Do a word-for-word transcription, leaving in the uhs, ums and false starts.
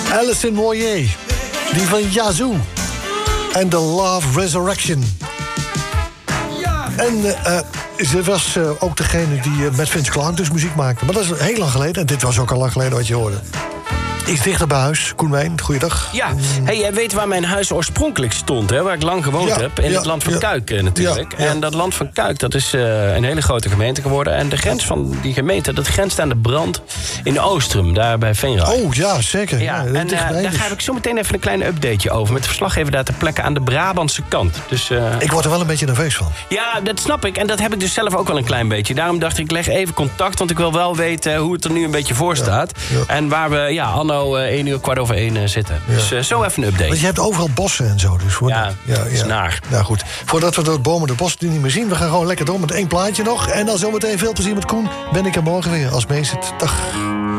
Alison Moyet, die van Yazoo. En The Love Resurrection. En uh, ze was uh, ook degene die uh, met Vince Clarke dus muziek maakte. Maar dat is heel lang geleden. En dit was ook al lang geleden wat je hoorde. Iets dichter bij huis. Koen Wijn, goeiedag. Ja, hey, jij weet waar mijn huis oorspronkelijk stond, hè, waar ik lang gewoond ja, heb. In ja, het land van ja, Kuik uh, natuurlijk. Ja, ja. En dat land van Kuik, dat is uh, een hele grote gemeente geworden. En de grens van die gemeente, dat grenst aan de brand in Oostrum, daar bij Veenraad. Oh, ja, zeker. Ja, ja, en uh, daar dus. ga ik zo meteen even een klein updateje over. Met de verslaggever daar ter plekke aan de Brabantse kant. Dus, uh, ik word er wel een beetje nerveus van. Ja, dat snap ik. En dat heb ik dus zelf ook wel een klein beetje. Daarom dacht ik, ik leg even contact, want ik wil wel weten hoe het er nu een beetje voor staat. Ja, ja. En waar we, ja, anno uh, één uur, kwart over één uh, zitten. Ja. Dus uh, zo even een update. Want je hebt overal bossen en zo. Dus voor ja, ja, ja, is naar. Nou goed, voordat we door de bomen de bossen niet meer zien, we gaan gewoon lekker door met één plaatje nog. En dan zometeen veel plezier met Koen. Ben ik er morgen weer als meester. Dag.